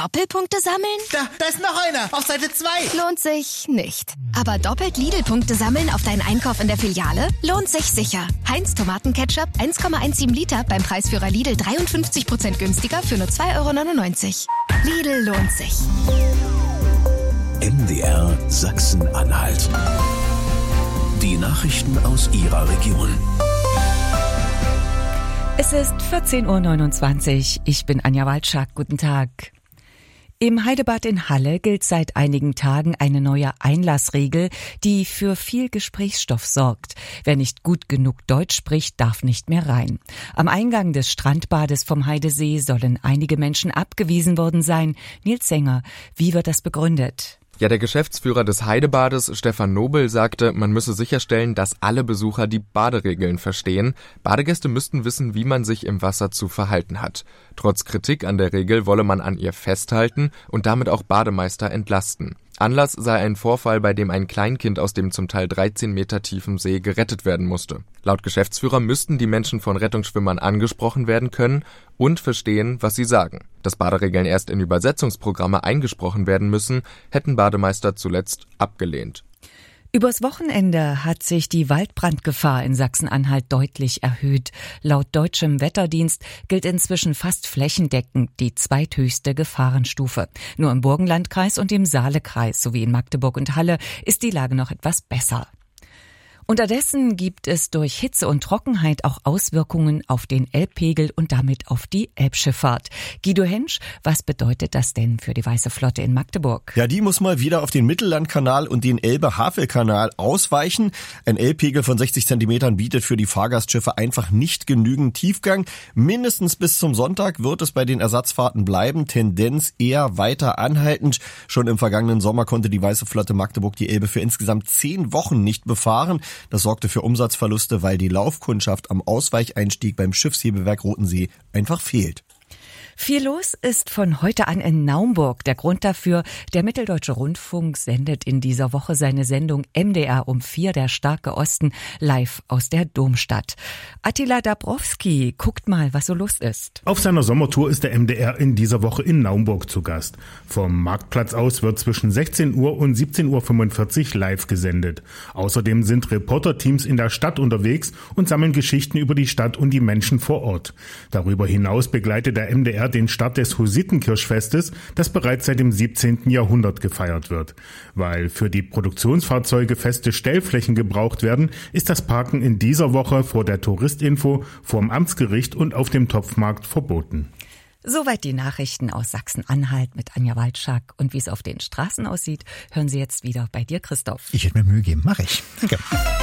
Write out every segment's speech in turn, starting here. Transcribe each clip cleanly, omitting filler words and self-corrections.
Doppelpunkte sammeln? Da ist noch einer, auf Seite 2. Lohnt sich nicht. Aber doppelt Lidl-Punkte sammeln auf deinen Einkauf in der Filiale? Lohnt sich sicher. Heinz Tomatenketchup 1,17 Liter beim Preisführer Lidl 53% günstiger für nur 2,99 €. Lidl lohnt sich. MDR Sachsen-Anhalt. Die Nachrichten aus Ihrer Region. Es ist 14:29 Uhr. Ich bin Anja Waldschak. Guten Tag. Im Heidebad in Halle gilt seit einigen Tagen eine neue Einlassregel, die für viel Gesprächsstoff sorgt. Wer nicht gut genug Deutsch spricht, darf nicht mehr rein. Am Eingang des Strandbades vom Heidesee sollen einige Menschen abgewiesen worden sein. Nils Sänger, wie wird das begründet? Ja, der Geschäftsführer des Heidebades, Stefan Nobel, sagte, man müsse sicherstellen, dass alle Besucher die Baderegeln verstehen. Badegäste müssten wissen, wie man sich im Wasser zu verhalten hat. Trotz Kritik an der Regel wolle man an ihr festhalten und damit auch Bademeister entlasten. Anlass sei ein Vorfall, bei dem ein Kleinkind aus dem zum Teil 13 Meter tiefen See gerettet werden musste. Laut Geschäftsführer müssten die Menschen von Rettungsschwimmern angesprochen werden können und verstehen, was sie sagen. Dass Baderegeln erst in Übersetzungsprogramme eingesprochen werden müssen, hätten Bademeister zuletzt abgelehnt. Übers Wochenende hat sich die Waldbrandgefahr in Sachsen-Anhalt deutlich erhöht. Laut deutschem Wetterdienst gilt inzwischen fast flächendeckend die zweithöchste Gefahrenstufe. Nur im Burgenlandkreis und im Saalekreis sowie in Magdeburg und Halle ist die Lage noch etwas besser. Unterdessen gibt es durch Hitze und Trockenheit auch Auswirkungen auf den Elbpegel und damit auf die Elbschifffahrt. Guido Hensch, was bedeutet das denn für die Weiße Flotte in Magdeburg? Ja, die muss mal wieder auf den Mittellandkanal und den Elbe-Havel-Kanal ausweichen. Ein Elbpegel von 60 Zentimetern bietet für die Fahrgastschiffe einfach nicht genügend Tiefgang. Mindestens bis zum Sonntag wird es bei den Ersatzfahrten bleiben. Tendenz eher weiter anhaltend. Schon im vergangenen Sommer konnte die Weiße Flotte Magdeburg die Elbe für insgesamt 10 Wochen nicht befahren. Das sorgte für Umsatzverluste, weil die Laufkundschaft am Ausweicheinstieg beim Schiffshebewerk Rotensee einfach fehlt. Viel los ist von heute an in Naumburg. Der Grund dafür, der Mitteldeutsche Rundfunk sendet in dieser Woche seine Sendung MDR um 4, der starke Osten, live aus der Domstadt. Attila Dabrowski guckt mal, was so los ist. Auf seiner Sommertour ist der MDR in dieser Woche in Naumburg zu Gast. Vom Marktplatz aus wird zwischen 16 Uhr und 17:45 Uhr live gesendet. Außerdem sind Reporterteams in der Stadt unterwegs und sammeln Geschichten über die Stadt und die Menschen vor Ort. Darüber hinaus begleitet der MDR den Start des Hussitenkirchfestes, das bereits seit dem 17. Jahrhundert gefeiert wird. Weil für die Produktionsfahrzeuge feste Stellflächen gebraucht werden, ist das Parken in dieser Woche vor der Touristinfo, vorm Amtsgericht und auf dem Topfmarkt verboten. Soweit die Nachrichten aus Sachsen-Anhalt mit Anja Waldschak. Und wie es auf den Straßen aussieht, hören Sie jetzt wieder bei dir, Christoph. Ich hätte mir Mühe geben, mache ich. Danke.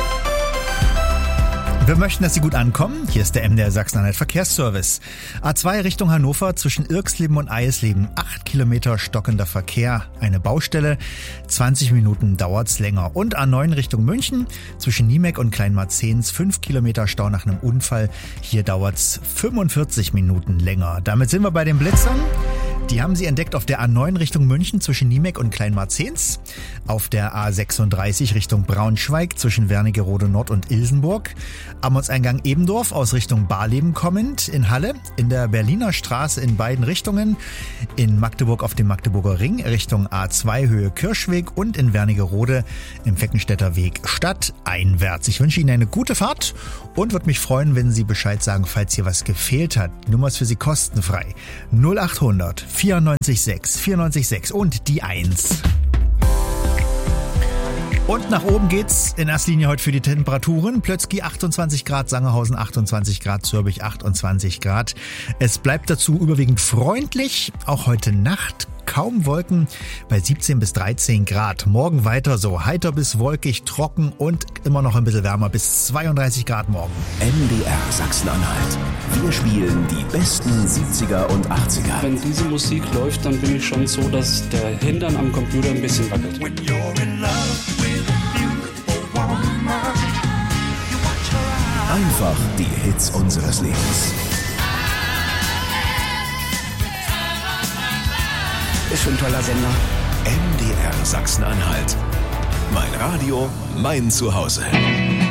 Wir möchten, dass Sie gut ankommen. Hier ist der MDR Sachsen-Anhalt Verkehrsservice. A2 Richtung Hannover zwischen Irxleben und Eisleben. 8 Kilometer stockender Verkehr. Eine Baustelle. 20 Minuten dauert's länger. Und A9 Richtung München zwischen Niemek und Kleinmarzens. 5 Kilometer Stau nach einem Unfall. Hier dauert's 45 Minuten länger. Damit sind wir bei den Blitzern. Die haben sie entdeckt auf der A9 Richtung München zwischen Niemek und Kleinmarzens, auf der A36 Richtung Braunschweig zwischen Wernigerode Nord und Ilsenburg, am Ortseingang Ebendorf aus Richtung Barleben kommend, in Halle, in der Berliner Straße in beiden Richtungen, in Magdeburg auf dem Magdeburger Ring Richtung A2 Höhe Kirschweg und in Wernigerode im Feckenstädter Weg stadteinwärts. Ich wünsche Ihnen eine gute Fahrt und würde mich freuen, wenn Sie Bescheid sagen, falls hier was gefehlt hat. Die Nummer ist für Sie kostenfrei. 0800 94,6, 94,6 und die 1. Und nach oben geht's in erster Linie heute für die Temperaturen. Plötzky 28 Grad, Sangerhausen 28 Grad, Zürbich 28 Grad. Es bleibt dazu überwiegend freundlich, auch heute Nacht. Kaum Wolken bei 17 bis 13 Grad. Morgen weiter so heiter bis wolkig, trocken und immer noch ein bisschen wärmer bis 32 Grad morgen. MDR Sachsen-Anhalt. Wir spielen die besten 70er und 80er. Wenn diese Musik läuft, dann bin ich schon so, dass der Hintern am Computer ein bisschen wackelt. Einfach die Hits unseres Lebens. Ist schon ein toller Sender. MDR Sachsen-Anhalt. Mein Radio, mein Zuhause.